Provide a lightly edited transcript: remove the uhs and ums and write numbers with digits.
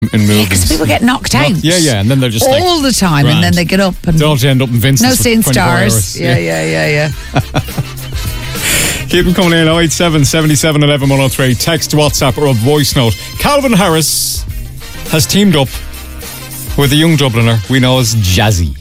in movies. Because people get knocked out. Yeah, and then they're just all the time, grand. and then they get up and don't end up in Vincent's. no seeing for 24 stars. hours. Yeah. Keep them coming in. 087 77 11 103. Text, WhatsApp, or a voice note. Calvin Harris has teamed up with a young Dubliner we know as Jazzy.